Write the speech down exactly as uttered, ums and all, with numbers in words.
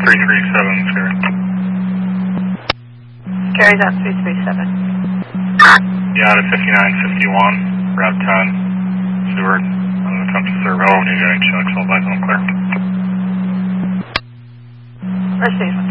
three three seven, Gary. Gary's on three three seven. Yeah, out of fifty-nine fifty-one, Route ten, Seward. I'm going to attempt to serve. Oh, we need any checks. All back on clear. Received.